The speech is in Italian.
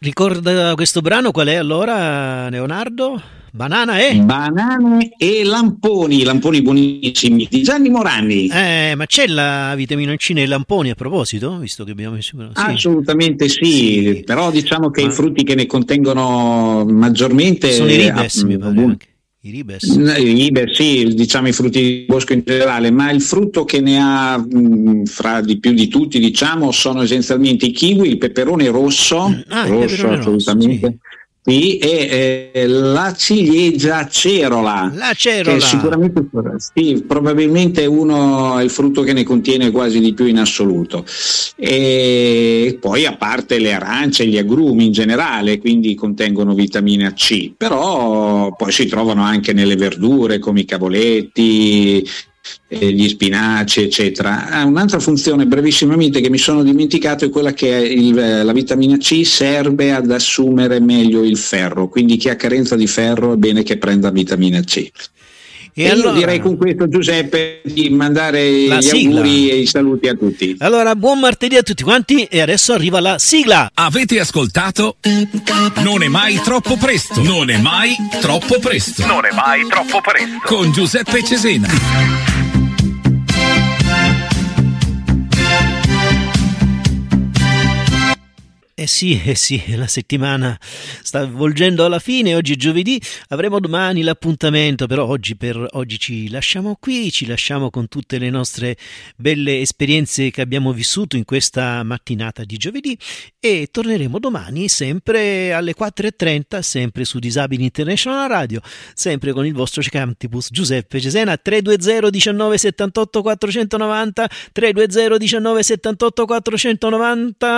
Ricorda questo brano qual è allora, Leonardo? Banana e? Banane e lamponi buonissimi di Gianni Morandi. Ma c'è la vitamina C nei lamponi a proposito? Visto che abbiamo messo... Sì. Assolutamente sì, però diciamo che i frutti che ne contengono maggiormente sono i ribes, mi pare anche. I ribes. Sì, diciamo i frutti di bosco in generale, ma il frutto che ne ha fra di più di tutti, diciamo, sono essenzialmente i kiwi, il peperone rosso, rosso assolutamente. Sì. Sì, e la ciliegia acerola. La cerola. Che sicuramente sì, probabilmente è il frutto che ne contiene quasi di più in assoluto. E poi a parte le arance e gli agrumi in generale, quindi contengono vitamina C, però poi si trovano anche nelle verdure come i cavoletti, gli spinaci eccetera. Un'altra funzione brevissimamente che mi sono dimenticato è quella che la vitamina C serve ad assumere meglio il ferro, quindi chi ha carenza di ferro è bene che prenda vitamina C. E allora, io direi con questo, Giuseppe, di mandare gli auguri e i saluti a tutti. Allora, buon martedì a tutti quanti e adesso arriva la sigla. Avete ascoltato? Non è mai troppo presto. Non è mai troppo presto. Non è mai troppo presto. Con Giuseppe Cesena. Eh sì, la settimana sta volgendo alla fine, oggi è giovedì, avremo domani l'appuntamento, però oggi ci lasciamo qui, ci lasciamo con tutte le nostre belle esperienze che abbiamo vissuto in questa mattinata di giovedì e torneremo domani sempre alle 4:30, sempre su Disabili International Radio, sempre con il vostro Cantibus Giuseppe Cesena. 320 19 78 490, 320 19 78 490.